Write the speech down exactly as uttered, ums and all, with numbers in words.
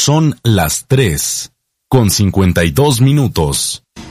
Son las tres con cincuenta y dos minutos.